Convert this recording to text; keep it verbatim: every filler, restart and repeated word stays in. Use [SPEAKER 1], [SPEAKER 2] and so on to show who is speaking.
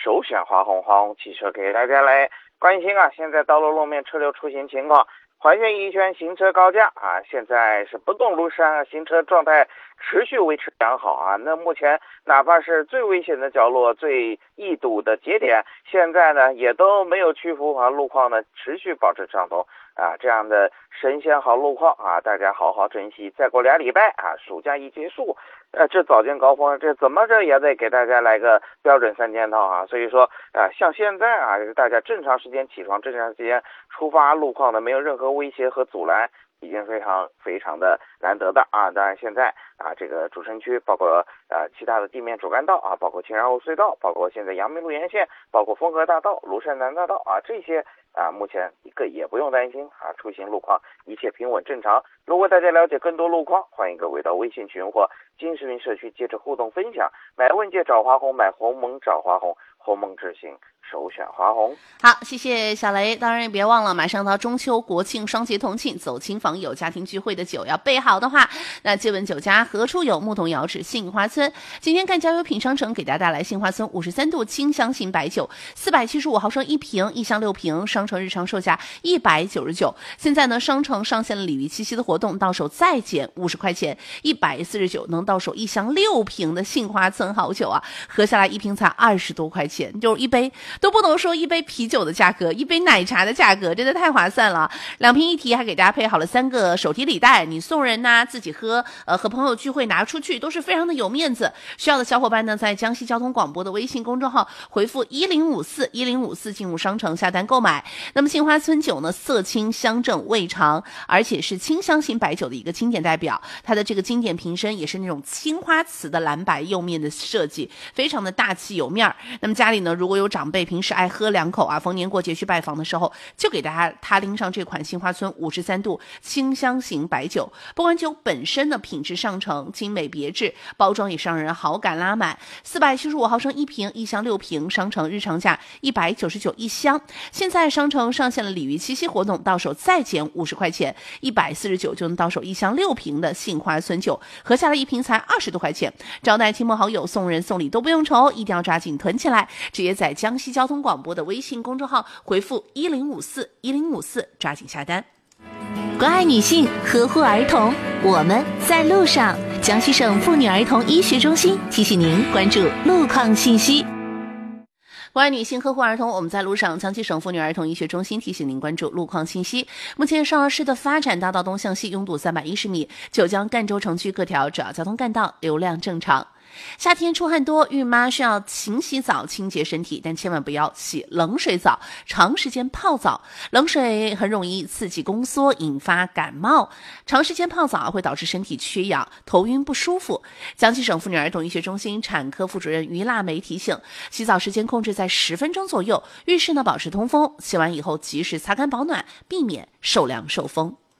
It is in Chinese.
[SPEAKER 1] 首选华虹，华虹汽车给大家来关心啊，现在道路路面车流出行情况。环线一圈行车高架啊，现在是不动如山啊，行车状态持续维持良好啊。那目前哪怕是最危险的角落、最易堵的节点，现在呢也都没有屈服啊，路况呢持续保持畅通啊。这样的神仙好路况啊，大家好好珍惜。再过俩礼拜啊，暑假一结束，呃，这早间高峰，这怎么着也得给大家来个标准三件套啊。所以说啊，像现在啊，大家正常时间起床，正常时间出发，路况呢没有任何威胁和阻拦，已经非常非常的难得的啊。当然现在啊，这个主城区包括呃其他的地面主干道啊，包括秦然后隧道，包括现在阳明路沿线，包括丰河大道、庐山南大道啊，这些啊目前一个也不用担心啊，出行路况一切平稳正常。如果大家了解更多路况，欢迎各位到微信群或金石林社区接着互动分享。买问界找华虹，买鸿蒙找华虹，鸿蒙智行首选华虹。
[SPEAKER 2] 好，谢谢小雷。当然也别忘了，马上到中秋、国庆双节同庆，走亲访友、家庭聚会的酒要备好的话，那借问酒家何处有？牧童遥指杏花村。今天赣交优品商城给大家带来杏花村五十三度清香型白酒，四百七十五毫升一瓶，一箱六瓶，商城日常售价一百九十九。现在呢，商城上线了鲤鱼七夕的活动，到手再减五十块钱，一百四十九能到手一箱六瓶的杏花村好酒啊，合下来一瓶才二十多块钱，就是一杯都不能说一杯啤酒的价格，一杯奶茶的价格，真的太划算了。两瓶一提，还给大家配好了三个手提礼袋，你送人呐、啊，自己喝，呃，和朋友聚会拿出去都是非常的有面子。需要的小伙伴呢，在江西交通广播的微信公众号回复一零五四一零五四进入商城下单购买。那么杏花村酒呢，色清香正味长，而且是清香型白酒的一个经典代表。它的这个经典瓶身也是那种青花瓷的蓝白釉面的设计，非常的大气有面儿。那么家里呢，如果有长辈平时爱喝两口啊，逢年过节去拜访的时候，就给大家他拎上这款杏花村五十三度清香型白酒。不管酒本身的品质上乘，精美别致，包装也是让人好感拉满。四百七十五毫升一瓶，一箱六瓶，商城日常价一百九十九一箱。现在商城上线了鲤鱼七夕活动，到手再减五十块钱，一百四十九就能到手一箱六瓶的杏花村酒，合下来一瓶才二十多块钱。招待亲朋好友，送人送礼都不用愁，一定要抓紧囤起来。直接在江西交通广播的微信公众号回复一零五四一零五四，抓紧下单。
[SPEAKER 3] 关爱女性，呵护儿童，我们在路上。江西省妇女儿童医学中心提醒您关注路况信息。
[SPEAKER 2] 关爱女性，呵护儿童，我们在路上。江西省妇女儿童医学中心提醒您关注路况信息。目前少儿市的发展大道东向西拥堵三百一十米，九江赣州城区各条主要交通干道流量正常。夏天出汗多，孕妈需要勤洗澡清洁身体，但千万不要洗冷水澡，长时间泡澡，冷水很容易刺激宫缩，引发感冒。长时间泡澡会导致身体缺氧，头晕不舒服。江西省妇女儿童医学中心产科副主任于腊梅提醒，洗澡时间控制在十分钟左右，浴室呢保持通风，洗完以后及时擦干保暖，避免受凉受风。